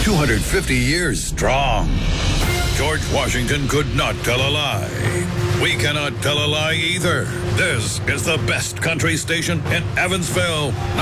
250 years strong. George Washington could not tell a lie. We cannot tell a lie either. This is the best country station in Evansville.